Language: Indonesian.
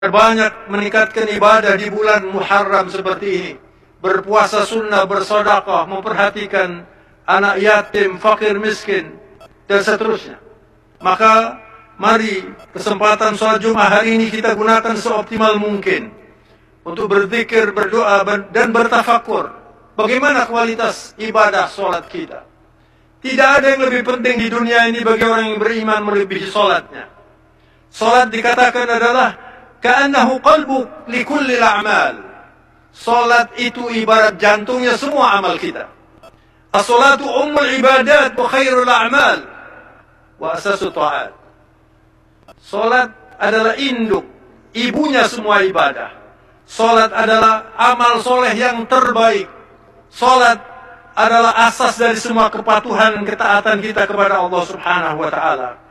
Banyak meningkatkan ibadah di bulan Muharram seperti ini. Berpuasa sunnah, bersedekah, memperhatikan anak yatim, fakir miskin, dan seterusnya. Maka mari kesempatan sholat Jumat hari ini kita gunakan seoptimal mungkin untuk berzikir, berdoa, dan bertafakur. Bagaimana kualitas ibadah sholat kita? Tidak ada yang lebih penting di dunia ini bagi orang yang beriman melebihi sholatnya. Sholat dikatakan adalah ka'annahu qalbu likulli al-a'mal. Salat itu ibarat jantungnya semua amal kita. As-salatu ummul ibadat wa khairul a'mal wa asasu ta'at. Salat adalah induk, ibunya semua ibadah. Salat adalah amal soleh yang terbaik. Salat adalah asas dari semua kepatuhan dan ketaatan kita kepada Allah Subhanahu wa ta'ala.